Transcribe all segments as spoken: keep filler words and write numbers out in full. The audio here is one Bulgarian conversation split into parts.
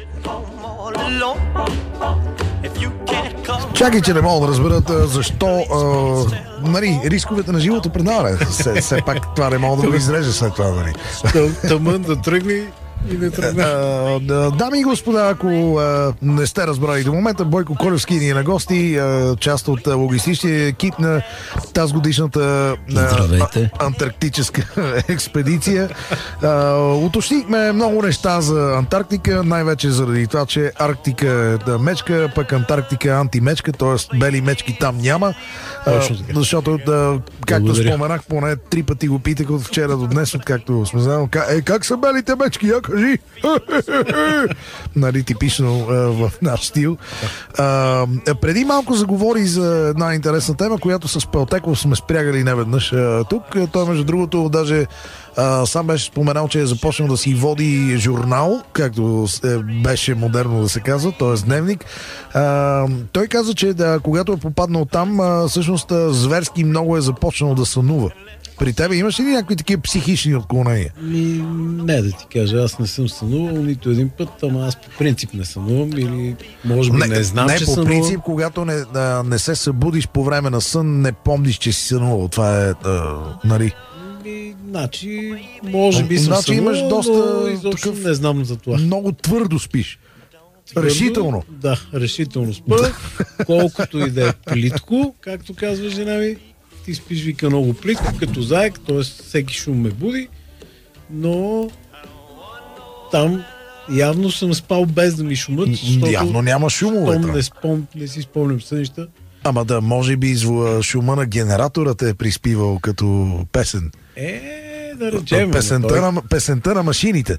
Чакай, че не мога да разберат а, защо а, нали, рисковете на живота предаване. Все, все пак това не мога да го изрежа след това. Нали. Тъмън да тръгне и не тръгне. А, дами и господа, ако а, не сте разбрали до момента, Бойко Колевски ни е на гости, а, част от а, логистичния екип на тази годишната а, антарктическа експедиция. А, уточнихме много неща за Антарктика, най-вече заради това, че Арктика е мечка, пък Антарктика е антимечка, т.е. бели мечки там няма. А, защото, да, както Благодаря. споменах, поне три пъти го питах от вчера до днес, откакто сме знали, е, как са белите мечки, я кажи? Нали, типично а, в наш стил. А, преди малко заговори за една интересна тема, която с Пелтеков сме спрягали неведнъж а, тук. Той, между другото, даже а, сам беше споменал, че е започнал да си води журнал, както е, беше модерно да се казва, т.е. дневник. А, той каза, че да, когато е попаднал там, а, всъщност а, зверски много е започнал да сънува. При тебе имаш ли някакви такива психични отклонения? Ми, не да ти кажа, аз не съм сънувал нито един път, ама аз по принцип не сънувам или може би не, не знам, не, че по сънувам. принцип, когато не, а, не се събудиш по време на сън, не помниш, че си сънувал. Това е, а, нали... Ми, значи, може би съм значи сънувал, имаш доста изобщо такъв... не знам за това. Много твърдо спиш. Твърдо, решително. Да, решително спа. Колкото и да е плитко, както казва жена ми, ти спиш, вика, много плитко, като заек, т.е. всеки шум ме буди, но там явно съм спал без да ми шумът, защото явно няма шумове. Не, спом, не си спомням сънища. Ама да, може би шума на генератора те е приспивал като песен. Е, да речем. Песента, той... на, песента на машините.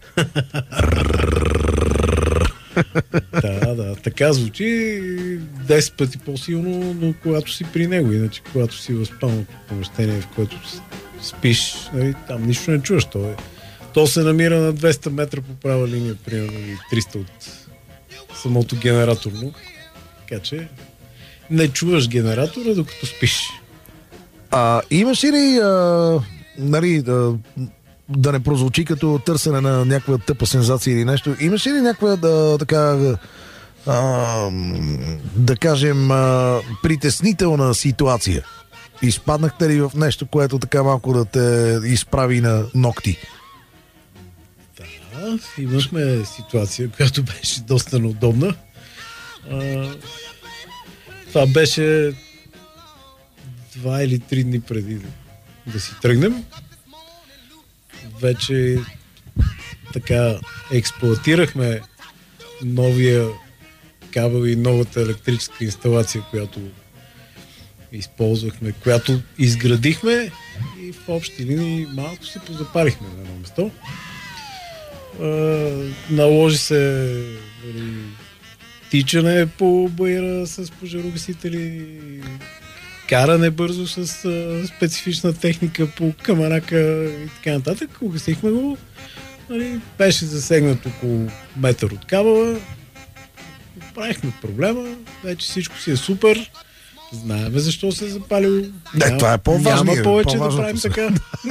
Да, да, така звучи десет пъти по-силно, но когато си при него, иначе когато си в спално помещение, в което спиш, нали, там нищо не чуваш. То, е, то се намира на двеста метра по права линия, примерно, или триста от самото генераторно. Така че не чуваш генератора, докато спиш. А имаш ли а, нали, да, да не прозвучи като търсене на някаква тъпа сензация или нещо, имаш ли някаква да, така а, да кажем а, притеснителна ситуация? Изпаднахте ли в нещо, което така малко да те изправи на ногти? Да, имахме ситуация, която беше доста неудобна. А, това беше два или три дни преди да си тръгнем. Вече така експлоатирахме новия кабел и новата електрическа инсталация, която използвахме, която изградихме и в общи линии малко се позапарихме на едно место. Наложи се тичане по баира с пожарогасители, каране бързо с а, специфична техника по камарака и така нататък. Угасихме го. Нали, беше засегнат около метър от кабела. Правихме проблема. Вече всичко си е супер. Знаеме защо се е запалил. Не, няма, това е по-важно. Няма повече да правим така.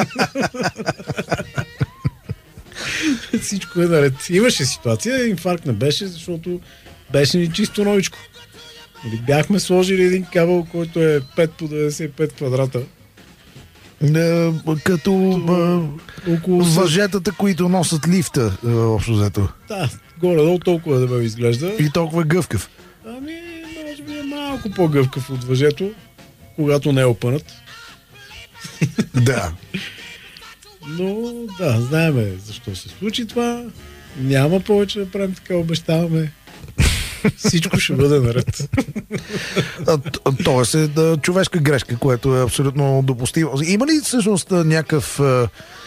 Всичко е наред. Имаше ситуация, инфаркт не беше, защото беше ни чисто новичко. Бяхме сложили един кабел, който е пет по деветдесет и пет квадрата. Не, като а, около въжетата, които носят лифта, общо взето. Да, горе-долу толкова да ме изглежда. И толкова гъвкав. Ами, може би е малко по-гъвкав от въжето, когато не е опънат. Да. Но, да, знаеме защо се случи това. Няма повече да правим така, обещаваме. Всичко ще бъде наред. Тоест е да, човешка грешка, което е абсолютно допустимо. Има ли всъщност някакъв